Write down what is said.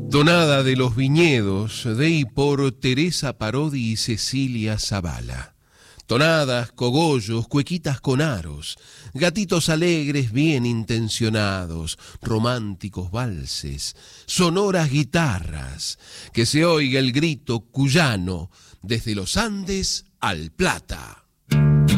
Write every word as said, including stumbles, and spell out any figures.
Donada de los Viñedos, de y por Teresa Parodi y Cecilia Zavala. Tonadas, cogollos, cuequitas con aros, gatitos alegres bien intencionados, románticos valses, sonoras guitarras, que se oiga el grito cuyano desde los Andes al Plata.